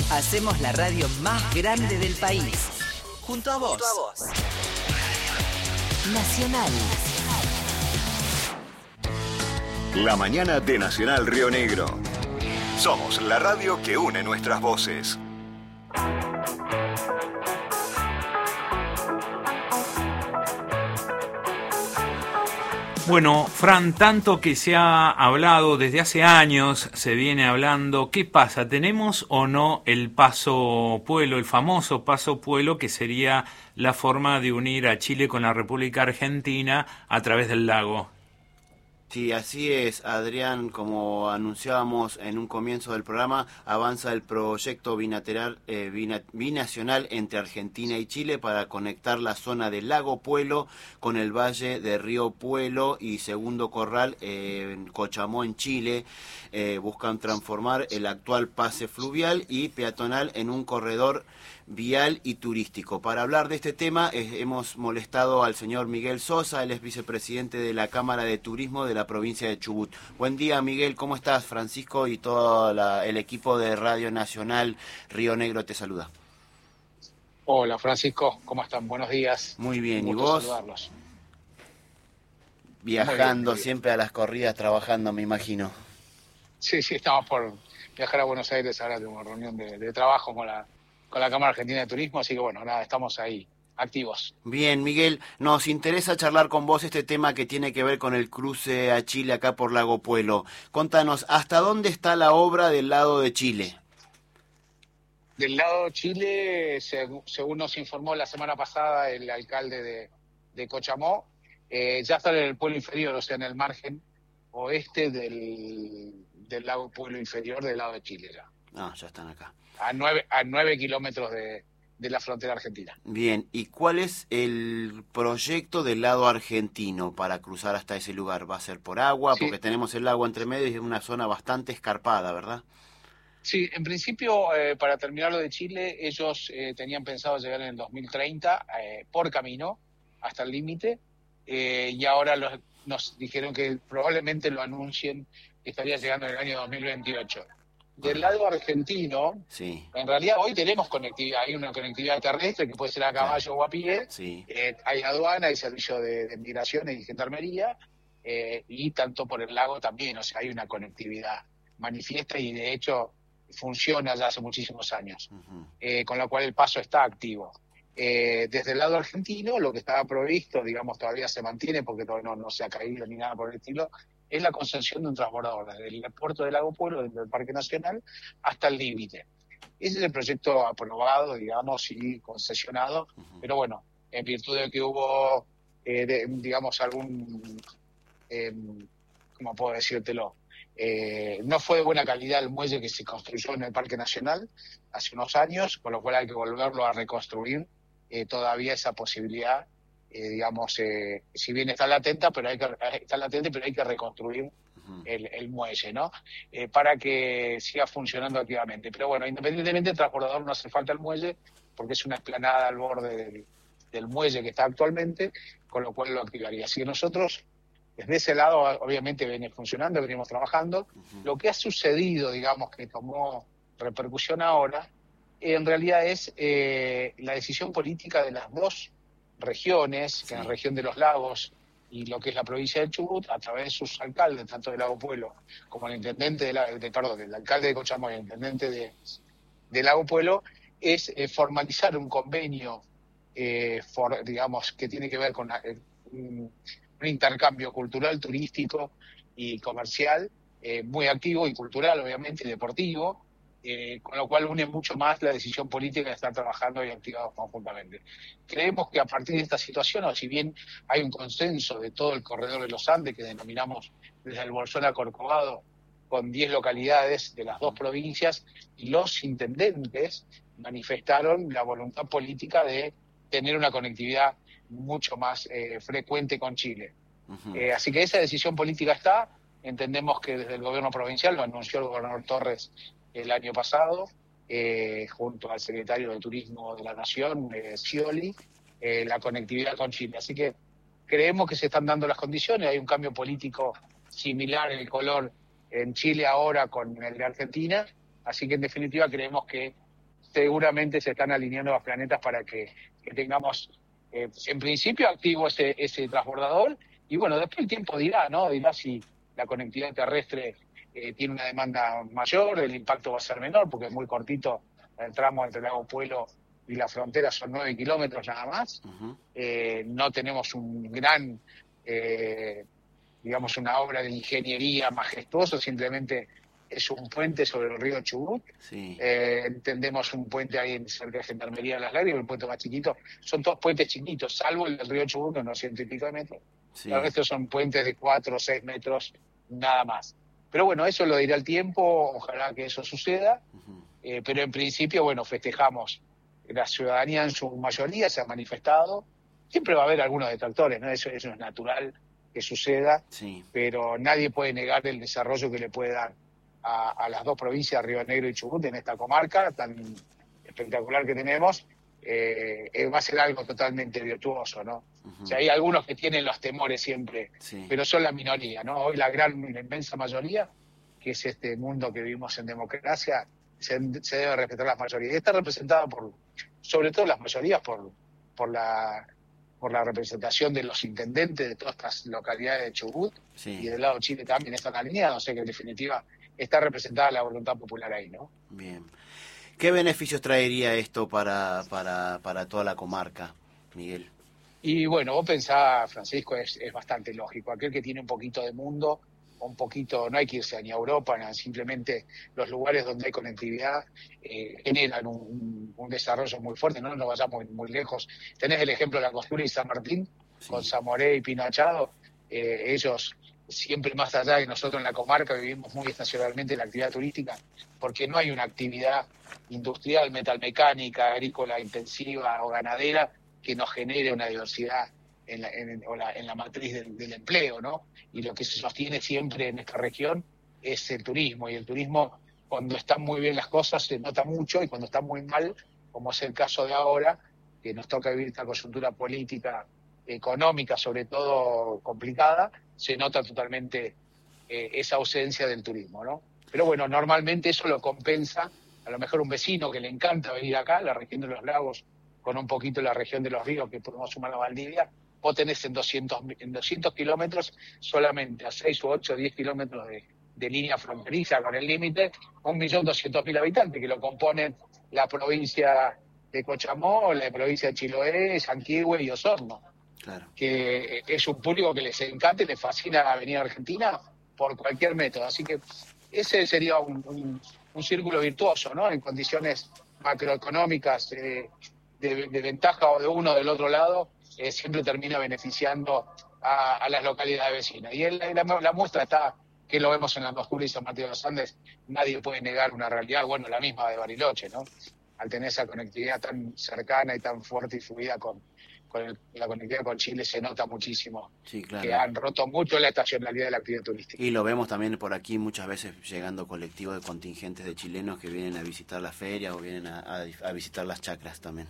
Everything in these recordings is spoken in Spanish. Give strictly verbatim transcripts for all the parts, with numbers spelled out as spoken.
Hacemos la radio más grande del país. Junto a vos. Junto a vos. Nacional. La mañana de Nacional Río Negro. Somos la radio que une nuestras voces. Bueno, Fran, tanto que se ha hablado desde hace años, se viene hablando, ¿qué pasa? ¿Tenemos o no el Paso Puelo, el famoso Paso Puelo, que sería la forma de unir a Chile con la República Argentina a través del lago? Sí, así es, Adrián, como anunciábamos en un comienzo del programa, avanza el proyecto binateral, eh, bina, binacional entre Argentina y Chile para conectar la zona del lago Puelo con el valle de Río Puelo y Segundo Corral eh, en Cochamó, en Chile. Eh, buscan transformar el actual pase fluvial y peatonal en un corredor vial y turístico. Para hablar de este tema eh, hemos molestado al señor Miguel Sosa, él es vicepresidente de la Cámara de Turismo de la provincia de Chubut. Buen día, Miguel, ¿cómo estás? Francisco y todo la, el equipo de Radio Nacional Río Negro te saluda. Hola, Francisco, ¿cómo están? Buenos días. Muy bien, ¿y vos? Saludarlos. Viajando muy bien, muy bien. Siempre a las corridas, trabajando, me imagino. Sí, sí, estamos por viajar a Buenos Aires, ahora tengo una reunión de, de trabajo con la con la Cámara Argentina de Turismo, así que bueno, nada, estamos ahí, activos. Bien, Miguel, nos interesa charlar con vos este tema que tiene que ver con el cruce a Chile acá por Lago Puelo. Contanos, ¿hasta dónde está la obra del lado de Chile? Del lado de Chile, según, según nos informó la semana pasada el alcalde de, de Cochamó, eh, ya está en el pueblo inferior, o sea, en el margen oeste del, del lago Puelo inferior del lado de Chile ya. Ah, ya están acá. A nueve, a nueve kilómetros de, de la frontera argentina. Bien, ¿y cuál es el proyecto del lado argentino para cruzar hasta ese lugar? ¿Va a ser por agua? Sí. Porque tenemos el lago entre medio y es una zona bastante escarpada, ¿verdad? Sí, en principio, eh, para terminar lo de Chile, ellos eh, tenían pensado llegar en el dos mil treinta eh, por camino hasta el límite eh, y ahora los, nos dijeron que probablemente lo anuncien que estaría llegando en el año dos mil veintiocho. Del lado argentino, sí. En realidad hoy tenemos conectividad, hay una conectividad terrestre que puede ser a caballo claro. o a pie, sí. eh, hay aduana, hay servicio de, de migraciones y gendarmería, eh, y tanto por el lago también, o sea, hay una conectividad manifiesta y de hecho funciona ya hace muchísimos años, uh-huh. eh, con la cual el paso está activo. Eh, desde el lado argentino, lo que estaba previsto, digamos, todavía se mantiene porque todavía no, no se ha caído ni nada por el estilo, es la concesión de un transbordador desde el puerto de Lago Puelo, desde el Parque Nacional, hasta el límite. Ese es el proyecto aprobado, digamos, y concesionado, uh-huh. pero bueno, en virtud de que hubo, eh, de, digamos, algún, eh, ¿cómo puedo decírtelo? Eh, no fue de buena calidad el muelle que se construyó en el Parque Nacional hace unos años, con lo cual hay que volverlo a reconstruir, eh, todavía esa posibilidad. Eh, digamos, eh, si bien está latente, pero hay que está latente, pero hay que reconstruir uh-huh. el, el muelle, ¿no? Eh, para que siga funcionando activamente. Pero bueno, independientemente del transbordador no hace falta el muelle, porque es una explanada al borde del, del muelle que está actualmente, con lo cual lo activaría. Así que nosotros, desde ese lado, obviamente viene funcionando, venimos trabajando. Uh-huh. Lo que ha sucedido, digamos, que tomó repercusión ahora, en realidad es eh, la decisión política de las dos regiones, sí. que es la región de los lagos y lo que es la provincia de Chubut, a través de sus alcaldes, tanto de Lago Puelo como el intendente de, la, de perdón, el alcalde de Cochamó y el intendente de, de Lago Puelo, es eh, formalizar un convenio, eh, for, digamos, que tiene que ver con eh, un, un intercambio cultural, turístico y comercial, eh, muy activo y cultural, obviamente, y deportivo, Eh, con lo cual une mucho más la decisión política de estar trabajando y activados conjuntamente. Creemos que a partir de esta situación, o si bien hay un consenso de todo el corredor de los Andes, que denominamos desde el Bolsón a Corcovado, con diez localidades de las dos provincias, y los intendentes manifestaron la voluntad política de tener una conectividad mucho más eh, frecuente con Chile. Uh-huh. Eh, así que esa decisión política está, entendemos que desde el gobierno provincial, lo anunció el gobernador Torres el año pasado, eh, junto al secretario de Turismo de la Nación, eh, Scioli, eh, la conectividad con Chile. Así que creemos que se están dando las condiciones, hay un cambio político similar en el color en Chile ahora con el de Argentina, así que en definitiva creemos que seguramente se están alineando los planetas para que, que tengamos, eh, en principio, activo ese, ese transbordador. Y bueno, después el tiempo dirá, ¿no? Dirá si la conectividad terrestre eh, tiene una demanda mayor, el impacto va a ser menor, porque es muy cortito el tramo entre Lago Puelo y la frontera, son nueve kilómetros nada más. Uh-huh. Eh, no tenemos un gran, eh, digamos, una obra de ingeniería majestuosa, simplemente es un puente sobre el río Chubut. Sí. Eh, entendemos un puente ahí cerca de Gendarmería de las Lágrimas, el puente más chiquito. Son todos puentes chiquitos, salvo el del río Chubut, que unos ciento y pico de metros. Sí. El resto son puentes de cuatro o seis metros, nada más. Pero bueno, eso lo dirá el tiempo, ojalá que eso suceda. Uh-huh. Eh, pero en principio, bueno, festejamos. La ciudadanía en su mayoría se ha manifestado. Siempre va a haber algunos detractores, ¿no? Eso, eso es natural que suceda, sí. Pero nadie puede negar el desarrollo que le puede dar a, a las dos provincias, Río Negro y Chubut, en esta comarca tan espectacular que tenemos. Eh, eh, va a ser algo totalmente virtuoso, ¿no? Uh-huh. O sea, hay algunos que tienen los temores siempre, sí. Pero son la minoría, ¿no? Hoy la gran, la inmensa mayoría, que es este mundo que vivimos en democracia, se, se debe respetar las mayorías. Y está representada por, sobre todo las mayorías, por, por la por la representación de los intendentes de todas estas localidades de Chubut, sí. Y del lado de Chile también están alineados, o sea que en definitiva está representada la voluntad popular ahí, ¿no? Bien. ¿Qué beneficios traería esto para, para, para toda la comarca, Miguel? Y bueno, vos pensás, Francisco, es, es bastante lógico. Aquel que tiene un poquito de mundo, un poquito, no hay que irse ni a Europa, ni simplemente los lugares donde hay conectividad eh, generan un, un, un desarrollo muy fuerte, no nos vayamos muy, muy lejos. Tenés el ejemplo de la Angostura y San Martín, sí. Con Zamoré y Pino Achado, eh, ellos siempre más allá de nosotros en la comarca vivimos muy estacionalmente la actividad turística, porque no hay una actividad industrial, metalmecánica, agrícola intensiva o ganadera que nos genere una diversidad en la, en, o la, en la matriz del, del empleo, ¿no? Y lo que se sostiene siempre en esta región es el turismo, y el turismo cuando están muy bien las cosas se nota mucho, y cuando están muy mal, como es el caso de ahora, que nos toca vivir esta coyuntura política, económica sobre todo complicada, se nota totalmente eh, esa ausencia del turismo, ¿no? Pero bueno, normalmente eso lo compensa, a lo mejor un vecino que le encanta venir acá, la región de los lagos, con un poquito la región de los ríos, que podemos sumar a Valdivia, vos tenés en doscientos, en doscientos kilómetros, solamente a seis o ocho o diez kilómetros de, de línea fronteriza con el límite, un millón doscientos mil habitantes, que lo componen la provincia de Cochamó, la provincia de Chiloé, Sanquihue y Osorno. Claro. Que es un público que les encanta y les fascina venir a Argentina por cualquier método. Así que ese sería un, un, un círculo virtuoso, ¿no? En condiciones macroeconómicas eh, de, de ventaja o de uno o del otro lado, eh, siempre termina beneficiando a, a las localidades vecinas. Y el, la, la muestra está, que lo vemos en la Angostura y San Martín de los Andes, nadie puede negar una realidad, bueno, la misma de Bariloche, ¿no? Al tener esa conectividad tan cercana y tan fuerte y fluida con con el, la conectividad con Chile, se nota muchísimo, sí, claro. Que han roto mucho la estacionalidad de la actividad turística. Y lo vemos también por aquí muchas veces llegando colectivos de contingentes de chilenos que vienen a visitar la feria o vienen a, a, a visitar las chacras también.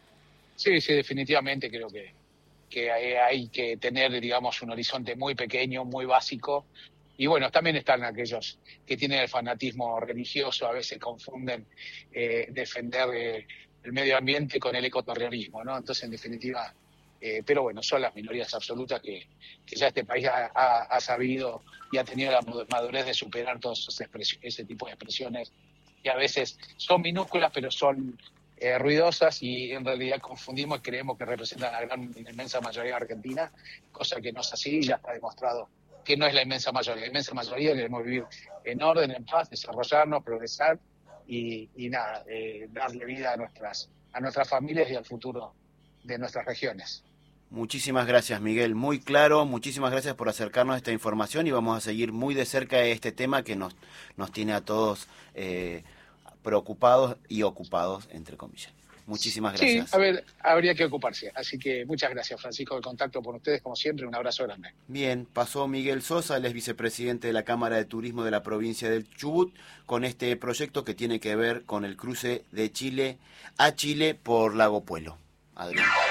Sí, sí, definitivamente creo que, que hay, hay que tener, digamos, un horizonte muy pequeño, muy básico. Y bueno, también están aquellos que tienen el fanatismo religioso, a veces confunden eh, defender eh, el medio ambiente con el ecoterrorismo, ¿no? Entonces, en definitiva, eh, pero bueno, son las minorías absolutas que, que ya este país ha, ha, ha sabido y ha tenido la madurez de superar todos esos ese tipo de expresiones que a veces son minúsculas, pero son eh, ruidosas, y en realidad confundimos y creemos que representan a la gran, la inmensa mayoría de Argentina, cosa que no es así, ya está demostrado que no es la inmensa mayoría. La inmensa mayoría queremos vivir en orden, en paz, desarrollarnos, progresar, Y, y nada, eh, darle vida a nuestras a nuestras familias y al futuro de nuestras regiones. Muchísimas gracias, Miguel, muy claro, muchísimas gracias por acercarnos a esta información, y vamos a seguir muy de cerca este tema que nos, nos tiene a todos eh, preocupados y ocupados, entre comillas. Muchísimas gracias. Sí, a ver, habría que ocuparse. Así que muchas gracias, Francisco, el contacto por ustedes, como siempre, un abrazo grande. Bien, pasó Miguel Sosa, él es vicepresidente de la Cámara de Turismo de la provincia del Chubut, con este proyecto que tiene que ver con el cruce de Chile a Chile por Lago Puelo. Adrián.